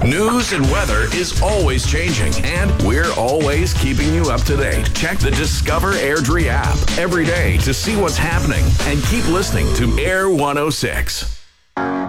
News and weather is always changing, and we're always keeping you up to date. Check the Discover Airdrie app every day to see what's happening and keep listening to Air 106.